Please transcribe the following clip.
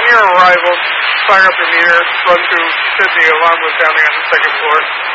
On your arrival, fire up the meter, run through Sydney. Alarm was sounding on the second floor.